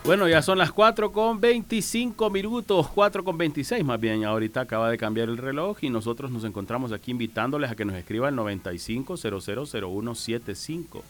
Bueno, ya son las 4:25, 4:26 más bien. Ahorita acaba de cambiar el reloj y nosotros nos encontramos aquí invitándoles a que nos escriba al 95000175.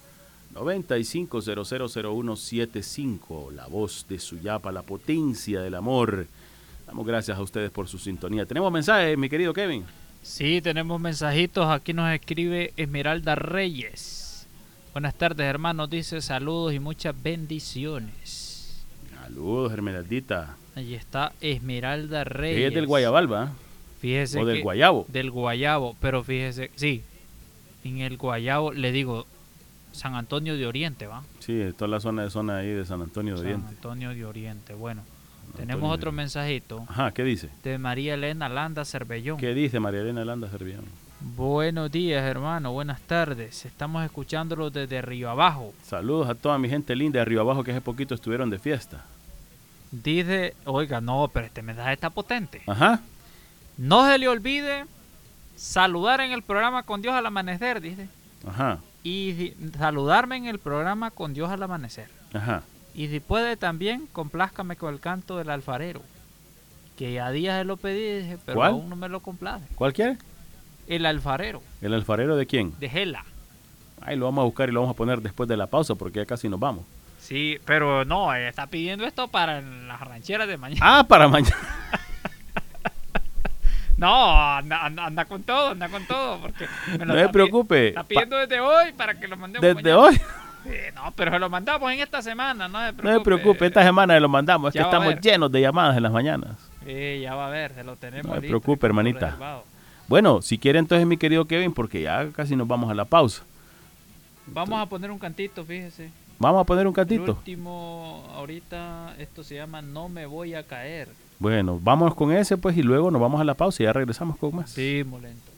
95000175, la voz de Suyapa, la potencia del amor. Damos gracias a ustedes por su sintonía. ¿Tenemos mensajes, mi querido Kevin? Sí, tenemos mensajitos. Aquí nos escribe Esmeralda Reyes. Buenas tardes, hermanos. Dice saludos y muchas bendiciones. Saludos, Esmeraldita. Allí está Esmeralda Reyes. Ella es del Guayabal, ¿va? Fíjese o del que, Guayabo. Del Guayabo, pero fíjese, sí, en el Guayabo, le digo, San Antonio de Oriente, ¿va? Sí, toda la zona ahí de San Antonio de Oriente. San Antonio de Oriente, bueno. Antonio Tenemos otro mensajito. Ajá, ¿qué dice? De María Elena Landa Cervellón. ¿Qué dice María Elena Landa Cervellón? Buenos días, hermano, buenas tardes. Estamos escuchándolo desde Río Abajo. Saludos a toda mi gente linda de Río Abajo que hace poquito estuvieron de fiesta. Dice, oiga, no, pero este mensaje está potente. Ajá. No se le olvide saludar en el programa Con Dios al Amanecer, dice. Ajá. Y saludarme en el programa Con Dios al Amanecer. Ajá. Y si puede también, complázcame con el canto del alfarero. Que a días se lo pedí, dije, pero ¿Cuál? aún no me lo complace. ¿Cuál quiere? El alfarero. ¿El alfarero de quién? De Gela. Ahí lo vamos a buscar y lo vamos a poner después de la pausa porque ya casi nos vamos. Sí, pero no, está pidiendo esto para las rancheras de mañana. Ah, para mañana. No, anda con todo, porque No se preocupe. Está pidiendo desde hoy para que lo mandemos desde mañana. hoy. Sí, no, pero se lo mandamos en esta semana, no se preocupe. No se preocupe, esta semana se lo mandamos. Es que Ya va a estamos ver. llenos de llamadas en las mañanas. Sí, ya va a ver, se lo tenemos. No se listo, preocupe, hermanita. reservado. Bueno, si quiere entonces, mi querido Kevin, porque ya casi nos vamos a la pausa. Vamos a poner un cantito, fíjese. Vamos a poner un El cantito. último, ahorita, esto se llama No me voy a caer. Bueno, vamos con ese pues y luego nos vamos a la pausa y ya regresamos con más. Sí, molento.